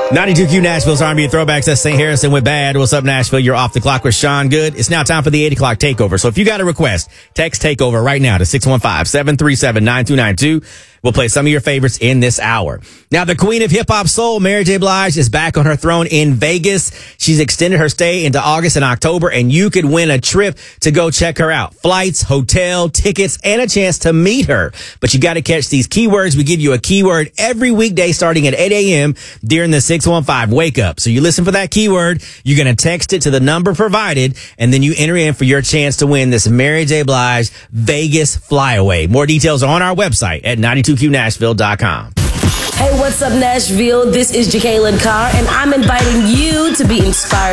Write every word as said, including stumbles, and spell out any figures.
ninety-two Q Nashville's R and B Throwbacks. That's Saint Harrison with Bad. What's up, Nashville? You're off the clock with Sean Good. It's now time for the eight o'clock takeover. So if you got a request, text takeover right now to six one five, seven three seven, nine two nine two. We'll play some of your favorites in this hour. Now, the queen of hip hop soul, Mary J. Blige, is back on her throne in Vegas. She's extended her stay into August and October, and you could win a trip to go check her out. Flights, hotel, tickets, and a chance to meet her. But you got to catch these keywords. We give you a keyword every weekday starting at eight a.m. during the six one five Wake Up. So you listen for that keyword. You're going to text it to the number provided, and then you enter in for your chance to win this Mary J. Blige Vegas flyaway. More details are on our website at ninety-two Q Nashville dot com. Hey, what's up, Nashville? This is Jacqueline Carr, and I'm inviting you to be inspired